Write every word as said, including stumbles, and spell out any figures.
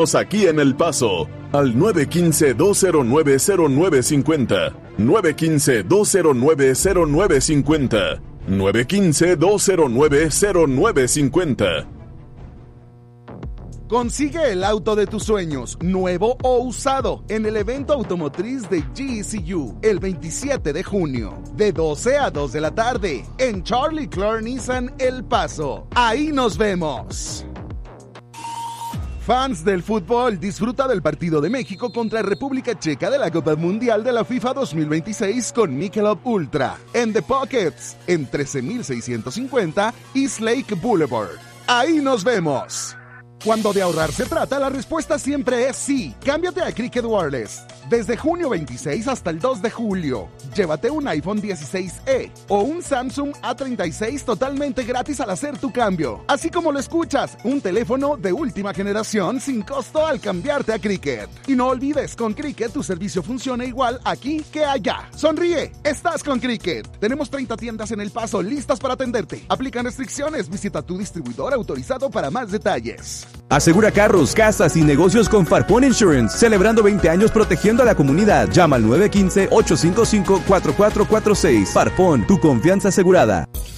Aquí en El Paso, al nueve uno cinco, dos cero nueve, cero nueve cinco cero, nueve uno cinco, dos cero nueve, cero nueve cinco cero, nueve uno cinco, dos cero nueve, cero nueve cinco cero. Consigue el auto de tus sueños, nuevo o usado, en el evento automotriz de G E C U, el veintisiete de junio, de doce a dos de la tarde, en Charlie Clark Nissan El Paso. Ahí nos vemos. Fans del fútbol, disfruta del partido de México contra República Checa de la Copa Mundial de la FIFA dos mil veintiséis con Michelob Ultra, en The Pockets, en trece mil seiscientos cincuenta East Lake Boulevard. Ahí nos vemos. Cuando de ahorrar se trata, la respuesta siempre es sí. Cámbiate a Cricket Wireless. Desde junio veintiséis hasta el dos de julio. Llévate un iPhone dieciséis E o un Samsung A treinta y seis totalmente gratis al hacer tu cambio. Así como lo escuchas, un teléfono de última generación sin costo al cambiarte a Cricket. Y no olvides, con Cricket tu servicio funciona igual aquí que allá. Sonríe, estás con Cricket. Tenemos treinta tiendas en El Paso listas para atenderte. Aplican restricciones. Visita tu distribuidor autorizado para más detalles. Asegura carros, casas y negocios con Farpón Insurance, celebrando veinte años protegiendo a la comunidad. Llama al nueve uno cinco, ocho cinco cinco, cuatro cuatro cuatro seis. Farpón, tu confianza asegurada.